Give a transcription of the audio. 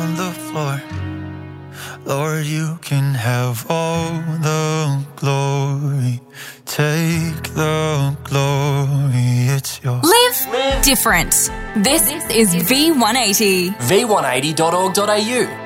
on the floor. Lord, you can have all the glory. Take the glory, it's yours. Live different. This is V180. V180.org.au.